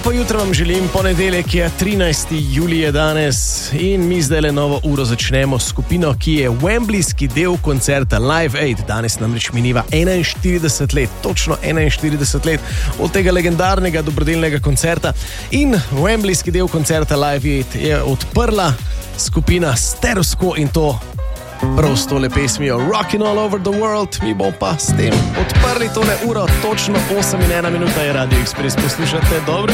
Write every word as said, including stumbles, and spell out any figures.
Po jutro vam želim, ponedeljek je trinajsti julij je danes in mi zdaj le novo uro začnemo s skupino, ki je wembleyski del koncerta Live Aid. Danes namreč miniva enainštirideset let, točno enainštirideset let od tega legendarnega dobrodelnega koncerta in wembleyski del koncerta Live Aid je odprla skupina Status Quo in to prav s tole pesmijo Rockin' All Over The World. Mi bomo pa s tem odprli tole uro, točno osem in ena minuta je Radio Express. Poslušate dobro.